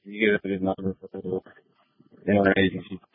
you get a good number for the agency.